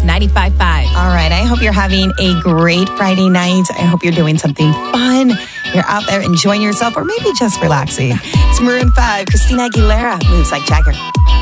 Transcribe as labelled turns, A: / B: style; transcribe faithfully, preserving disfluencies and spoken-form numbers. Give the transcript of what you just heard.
A: ninety-five point five.
B: All right. I hope you're having a great Friday night. I hope you're doing something fun. You're out there enjoying yourself or maybe just relaxing. It's Maroon five, Christina Aguilera, Moves Like Jagger.